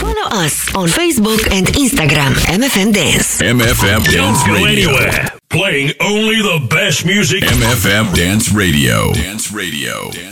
Follow us on Facebook and Instagram, MFM Dance. MFM Dance Don't go Radio. anywhere. Playing only the best music. MFM Dance Radio. Dance Radio.